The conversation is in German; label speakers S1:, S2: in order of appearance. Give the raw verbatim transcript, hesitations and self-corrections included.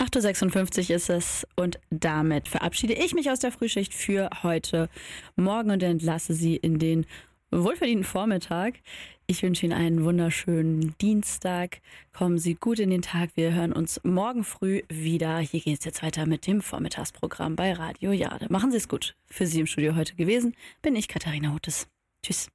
S1: acht Uhr sechsundfünfzig ist es und damit verabschiede ich mich aus der Frühschicht für heute Morgen und entlasse Sie in den wohlverdienten Vormittag. Ich wünsche Ihnen einen wunderschönen Dienstag. Kommen Sie gut in den Tag. Wir hören uns morgen früh wieder. Hier geht es jetzt weiter mit dem Vormittagsprogramm bei Radio Jade. Machen Sie es gut. Für Sie im Studio heute gewesen bin ich, Katharina Hutes. Tschüss.